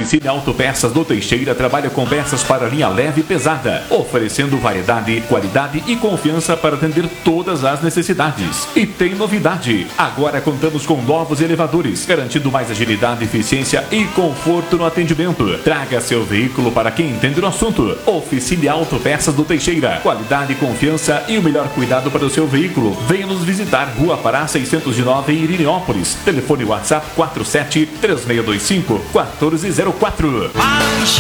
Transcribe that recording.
Oficina Autopeças do Teixeira trabalha com peças para linha leve e pesada, oferecendo variedade, qualidade e confiança para atender todas as necessidades. E tem novidade: agora contamos com novos elevadores, garantindo mais agilidade, eficiência e conforto no atendimento. Traga seu veículo para quem entende do assunto. Oficina Autopeças do Teixeira, qualidade, confiança e o melhor cuidado para o seu veículo. Venha nos visitar, Rua Pará 609 em Irineópolis. Telefone WhatsApp 47 3625 1404.